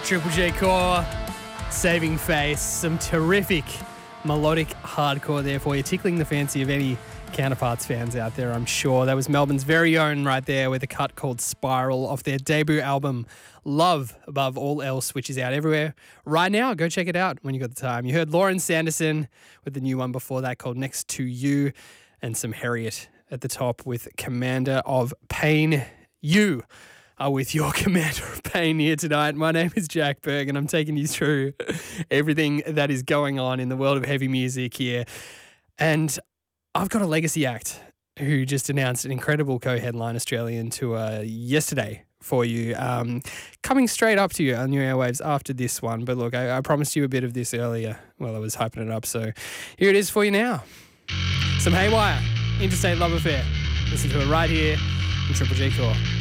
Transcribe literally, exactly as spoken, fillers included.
Triple J Core, Saving Face, some terrific melodic hardcore there for you, tickling the fancy of any Counterparts fans out there, I'm sure. That was Melbourne's very own right there with a cut called Spiral off their debut album, Love Above All Else, which is out everywhere right now. Go check it out when you got the time. You heard Lauren Sanderson with the new one before that called Next to You, and some Harriet at the top with Commander of Pain. You are with your Commander of Pain here tonight. My name is Jack Berg, and I'm taking you through everything that is going on in the world of heavy music here. And I've got a legacy act who just announced an incredible co-headline Australian tour yesterday for you, um, coming straight up to you on your airwaves after this one. But look, I, I promised you a bit of this earlier while I was hyping it up, so here it is for you now. Some Haywire, Interstate Love Affair. Listen to it right here in Triple J Core.